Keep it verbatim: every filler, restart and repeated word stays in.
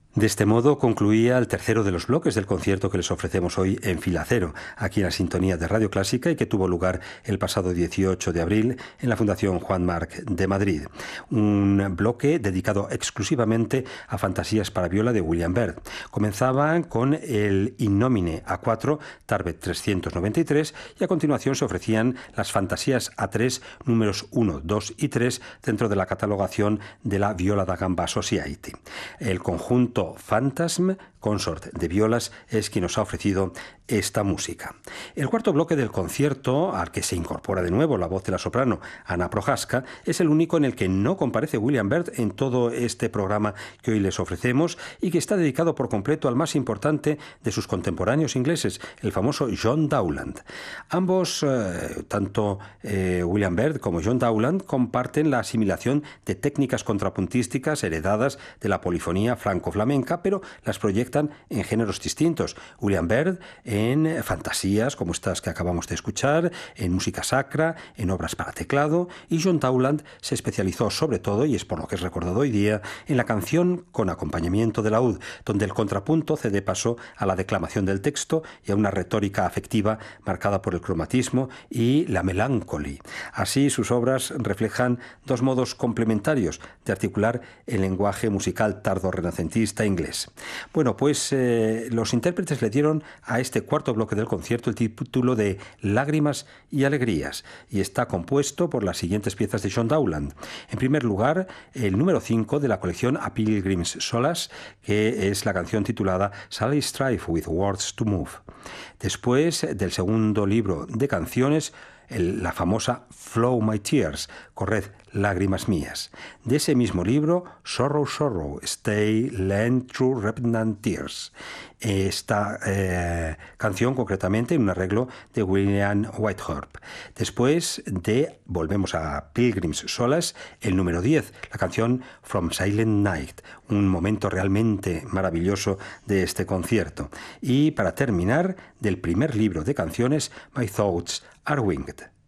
De este modo concluía el tercero de los bloques del concierto que les ofrecemos hoy en Fila Cero, aquí en la sintonía de Radio Clásica y que tuvo lugar el pasado dieciocho de abril en la Fundación Juan Marc de Madrid. Un bloque dedicado exclusivamente a fantasías para viola de William Byrd. Comenzaban con el In Nomine A cuatro, Tarbet trescientos noventa y tres, y a continuación se ofrecían las fantasías A tres números uno, dos y tres dentro de la catalogación de la Viola da Gamba Society. El conjunto Phantasm Consort de violas es quien nos ha ofrecido esta música. El cuarto bloque del concierto, al que se incorpora de nuevo la voz de la soprano Anna Prohaska, es el único en el que no comparece William Byrd en todo este programa que hoy les ofrecemos y que está dedicado por completo al más importante de sus contemporáneos ingleses, el famoso John Dowland. Ambos, eh, tanto eh, William Byrd como John Dowland, comparten la asimilación de técnicas contrapuntísticas heredadas de la polifonía franco-flamenca, pero las proyectan en géneros distintos. William Byrd en fantasías como estas que acabamos de escuchar, en música sacra, en obras para teclado, y John Dowland se especializó sobre todo, y es por lo que es recordado hoy día, en la canción con acompañamiento de laúd, donde el contrapunto cede paso a la declamación del texto y a una retórica afectiva marcada por el cromatismo y la melancolía. Así, sus obras reflejan dos modos complementarios de articular el lenguaje musical tardo-renacentista inglés. Bueno, pues eh, los intérpretes le dieron a este cuarto bloque del concierto el título de Lágrimas y Alegrías, y está compuesto por las siguientes piezas de John Dowland. En primer lugar, el número cinco de la colección A Pilgrim's Solace, que es la canción titulada Sally Strive with Words to Move. Después, del segundo libro de canciones, El, la famosa Flow My Tears, Corred lágrimas mías. De ese mismo libro, Sorrow, Sorrow, Stay, Lend True Repentant Tears. Esta eh, canción concretamente en un arreglo de William Whitehorse. Después de, volvemos a Pilgrim's Solace, el número diez, la canción From Silent Night, un momento realmente maravilloso de este concierto. Y para terminar, del primer libro de canciones, My Thoughts Are Winged.